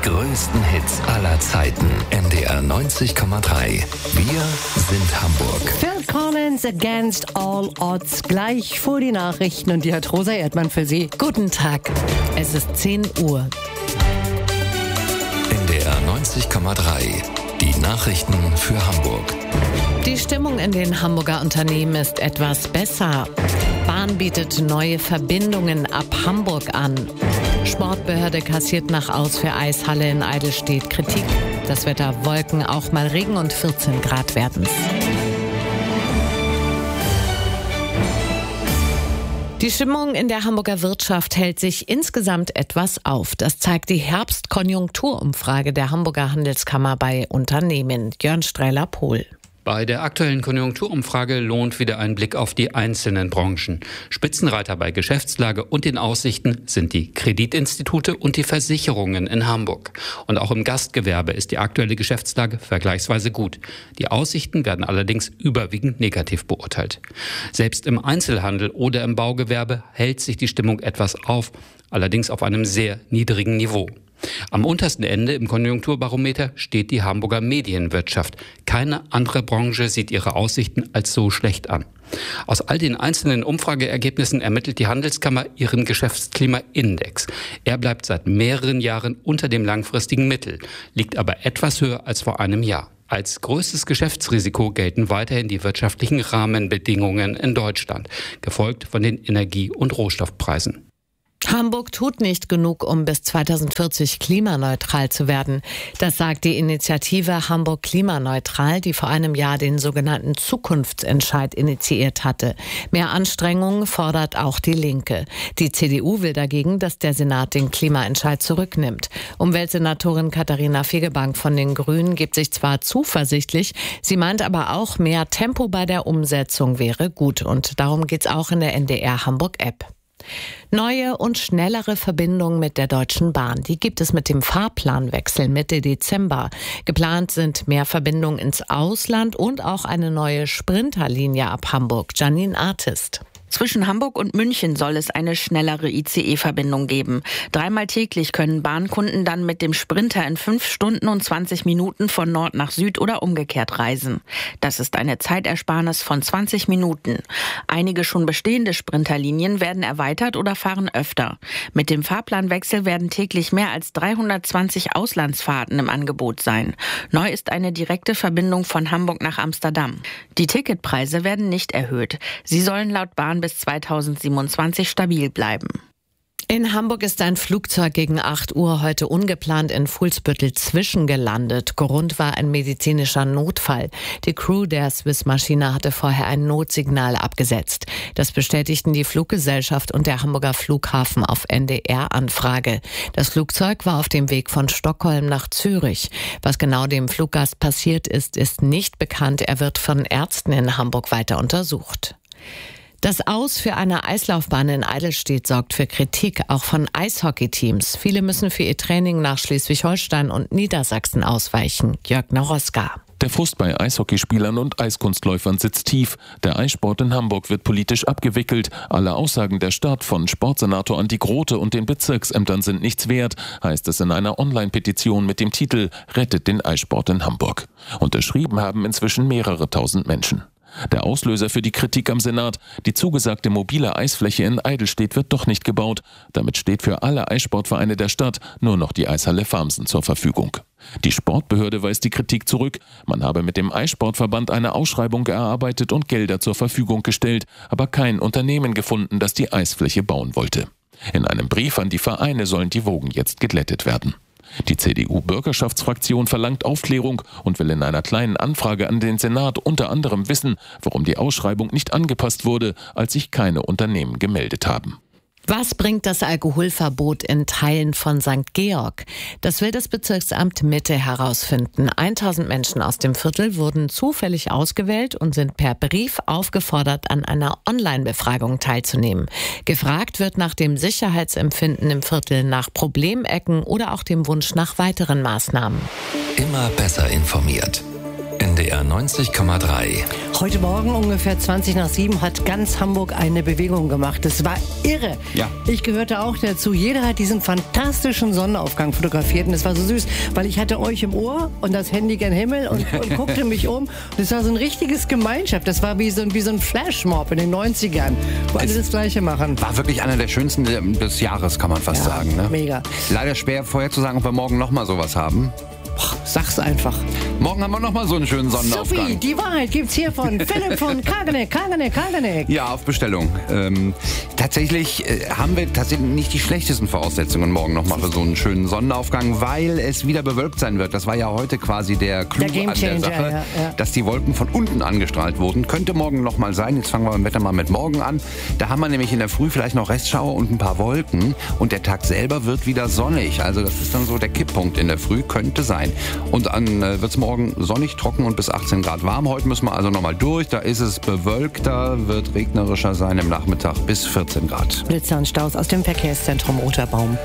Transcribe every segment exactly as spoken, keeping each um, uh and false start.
größten Hits aller Zeiten. N D R neunzig Komma drei. Wir sind Hamburg. Phil Collins, Against All Odds. Gleich vor die Nachrichten und die hat Rosa Erdmann für Sie. Guten Tag. Es ist zehn Uhr. N D R neunzig Komma drei. Die Nachrichten für Hamburg. Die Stimmung in den Hamburger Unternehmen ist etwas besser. Bahn bietet neue Verbindungen ab Hamburg an. Sportbehörde kassiert nach Aus für Eishalle in Eidelstedt Kritik. Das Wetter Wolken, auch mal Regen und vierzehn Grad werden's. Die Stimmung in der Hamburger Wirtschaft hält sich insgesamt etwas auf. Das zeigt die Herbstkonjunkturumfrage der Hamburger Handelskammer bei Unternehmen. Jörn Strehler-Pohl. Bei der aktuellen Konjunkturumfrage lohnt wieder ein Blick auf die einzelnen Branchen. Spitzenreiter bei Geschäftslage und den Aussichten sind die Kreditinstitute und die Versicherungen in Hamburg. Und auch im Gastgewerbe ist die aktuelle Geschäftslage vergleichsweise gut. Die Aussichten werden allerdings überwiegend negativ beurteilt. Selbst im Einzelhandel oder im Baugewerbe hält sich die Stimmung etwas auf, allerdings auf einem sehr niedrigen Niveau. Am untersten Ende im Konjunkturbarometer steht die Hamburger Medienwirtschaft. Keine andere Branche sieht ihre Aussichten als so schlecht an. Aus all den einzelnen Umfrageergebnissen ermittelt die Handelskammer ihren Geschäftsklimaindex. Er bleibt seit mehreren Jahren unter dem langfristigen Mittel, liegt aber etwas höher als vor einem Jahr. Als größtes Geschäftsrisiko gelten weiterhin die wirtschaftlichen Rahmenbedingungen in Deutschland, gefolgt von den Energie- und Rohstoffpreisen. Hamburg tut nicht genug, um bis zweitausendvierzig klimaneutral zu werden. Das sagt die Initiative Hamburg Klimaneutral, die vor einem Jahr den sogenannten Zukunftsentscheid initiiert hatte. Mehr Anstrengungen fordert auch die Linke. Die C D U will dagegen, dass der Senat den Klimaentscheid zurücknimmt. Umweltsenatorin Katharina Fegebank von den Grünen gibt sich zwar zuversichtlich, sie meint aber auch, mehr Tempo bei der Umsetzung wäre gut. Und darum geht's auch in der N D R Hamburg-App. Neue und schnellere Verbindungen mit der Deutschen Bahn. Die gibt es mit dem Fahrplanwechsel Mitte Dezember. Geplant sind mehr Verbindungen ins Ausland und auch eine neue Sprinterlinie ab Hamburg. Janine Artist. Zwischen Hamburg und München soll es eine schnellere I C E-Verbindung geben. Dreimal täglich können Bahnkunden dann mit dem Sprinter in fünf Stunden und zwanzig Minuten von Nord nach Süd oder umgekehrt reisen. Das ist eine Zeitersparnis von zwanzig Minuten. Einige schon bestehende Sprinterlinien werden erweitert oder fahren öfter. Mit dem Fahrplanwechsel werden täglich mehr als dreihundertzwanzig Auslandsfahrten im Angebot sein. Neu ist eine direkte Verbindung von Hamburg nach Amsterdam. Die Ticketpreise werden nicht erhöht. Sie sollen laut Bahn bis zweitausendsiebenundzwanzig stabil bleiben. In Hamburg ist ein Flugzeug gegen acht Uhr heute ungeplant in Fuhlsbüttel zwischengelandet. Grund war ein medizinischer Notfall. Die Crew der Swiss-Maschine hatte vorher ein Notsignal abgesetzt. Das bestätigten die Fluggesellschaft und der Hamburger Flughafen auf N D R-Anfrage. Das Flugzeug war auf dem Weg von Stockholm nach Zürich. Was genau dem Fluggast passiert ist, ist nicht bekannt. Er wird von Ärzten in Hamburg weiter untersucht. Das Aus für eine Eislaufbahn in Eidelstedt sorgt für Kritik, auch von Eishockeyteams. Viele müssen für ihr Training nach Schleswig-Holstein und Niedersachsen ausweichen. Jörg Naroska. Der Frust bei Eishockeyspielern und Eiskunstläufern sitzt tief. Der Eissport in Hamburg wird politisch abgewickelt. Alle Aussagen der Stadt von Sportsenator Andi Grote und den Bezirksämtern sind nichts wert, heißt es in einer Online-Petition mit dem Titel »Rettet den Eissport in Hamburg«. Unterschrieben haben inzwischen mehrere tausend Menschen. Der Auslöser für die Kritik am Senat: Die zugesagte mobile Eisfläche in Eidelstedt wird doch nicht gebaut. Damit steht für alle Eissportvereine der Stadt nur noch die Eishalle Farmsen zur Verfügung. Die Sportbehörde weist die Kritik zurück. Man habe mit dem Eissportverband eine Ausschreibung erarbeitet und Gelder zur Verfügung gestellt, aber kein Unternehmen gefunden, das die Eisfläche bauen wollte. In einem Brief an die Vereine sollen die Wogen jetzt geglättet werden. Die C D U-Bürgerschaftsfraktion verlangt Aufklärung und will in einer kleinen Anfrage an den Senat unter anderem wissen, warum die Ausschreibung nicht angepasst wurde, als sich keine Unternehmen gemeldet haben. Was bringt das Alkoholverbot in Teilen von Sankt Georg? Das will das Bezirksamt Mitte herausfinden. tausend Menschen aus dem Viertel wurden zufällig ausgewählt und sind per Brief aufgefordert, an einer Online-Befragung teilzunehmen. Gefragt wird nach dem Sicherheitsempfinden im Viertel, nach Problemecken oder auch dem Wunsch nach weiteren Maßnahmen. Immer besser informiert. N N D R neunzig Komma drei. Heute Morgen ungefähr zwanzig nach sieben hat ganz Hamburg eine Bewegung gemacht. Das war irre. Ja. Ich gehörte auch dazu. Jeder hat diesen fantastischen Sonnenaufgang fotografiert und das war so süß, weil ich hatte euch im Ohr und das Handy gen Himmel und, und guckte mich um. Und das war so ein richtiges Gemeinschaft. Das war wie so, wie so ein Flashmob in den neunzigern, wo alle das Gleiche machen. War wirklich einer der schönsten des Jahres, kann man fast Ja, sagen. Ne? mega. Leider schwer vorherzusagen, ob wir morgen nochmal sowas haben. Sag's einfach. Morgen haben wir nochmal so einen schönen Sonnenaufgang. Sophie, die Wahrheit gibt's hier von Philipp von Kageneck, Kageneck, Kageneck. Ja, auf Bestellung. Ähm, tatsächlich äh, haben wir tatsächlich nicht die schlechtesten Voraussetzungen morgen nochmal für so einen schönen Sonnenaufgang, weil es wieder bewölkt sein wird. Das war ja heute quasi der Clou Der an der Sache, ja, ja. dass die Wolken von unten angestrahlt wurden. Könnte morgen nochmal sein. Jetzt fangen wir beim Wetter mal mit morgen an. Da haben wir nämlich in der Früh vielleicht noch Restschauer und ein paar Wolken. Und der Tag selber wird wieder sonnig. Also das ist dann so der Kipppunkt in der Früh. Könnte sein. Und dann äh, wird es morgen sonnig, trocken und bis achtzehn Grad warm. Heute müssen wir also nochmal durch. Da ist es bewölkter, wird regnerischer sein im Nachmittag bis vierzehn Grad. Blitzer und Staus aus dem Verkehrszentrum Roter Baum.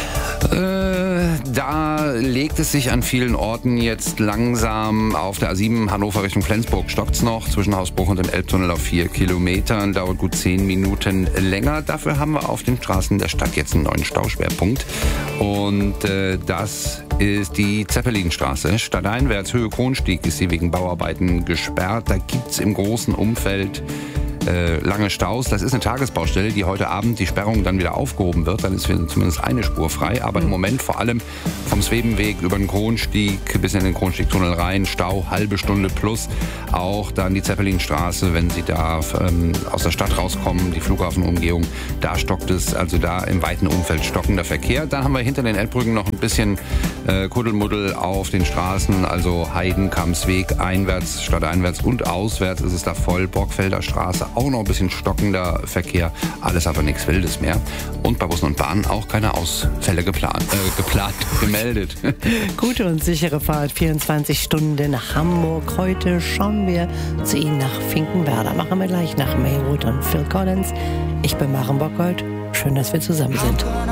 Äh, da legt es sich an vielen Orten jetzt langsam auf der A sieben Hannover Richtung Flensburg. Stockt's noch zwischen Hausbruch und dem Elbtunnel auf vier Kilometern. Dauert gut zehn Minuten länger. Dafür haben wir auf den Straßen der Stadt jetzt einen neuen Stauschwerpunkt. Und äh, das ist die Zeppelinstraße. Stadteinwärts, Höhe Kronstieg, ist sie wegen Bauarbeiten gesperrt. Da gibt's im großen Umfeld Äh, lange Staus. Das ist eine Tagesbaustelle, die heute Abend die Sperrung dann wieder aufgehoben wird. Dann ist zumindest eine Spur frei. Aber im Moment vor allem vom Svebenweg über den Kronstieg bis in den Kronstiegtunnel rein. Stau, halbe Stunde plus. Auch dann die Zeppelinstraße, wenn Sie da ähm, aus der Stadt rauskommen, die Flughafenumgehung, da stockt es, also da im weiten Umfeld stockender Verkehr. Dann haben wir hinter den Elbbrücken noch ein bisschen äh, Kuddelmuddel auf den Straßen, also Heiden, Kampsweg, einwärts, stadteinwärts und auswärts ist es da voll. Borgfelder Straße, auch noch ein bisschen stockender Verkehr, alles aber nichts Wildes mehr. Und bei Bussen und Bahnen auch keine Ausfälle geplant, äh, geplant gemeldet. Gute und sichere Fahrt, vierundzwanzig Stunden nach Hamburg. Heute schauen wir zu Ihnen nach Finkenwerder. Machen wir gleich nach Maywood und Phil Collins. Ich bin Maren Bockgold. Schön, dass wir zusammen sind.